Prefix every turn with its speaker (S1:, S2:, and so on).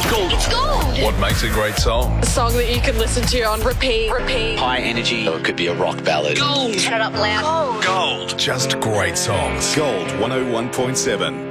S1: Gold.
S2: It's gold.
S3: What makes a great song?
S4: A song that you can listen to on repeat.
S1: High energy.
S5: It could be a rock ballad.
S1: Gold.
S2: Turn it up loud.
S1: Gold.
S3: Just great songs.
S6: Gold 101.7.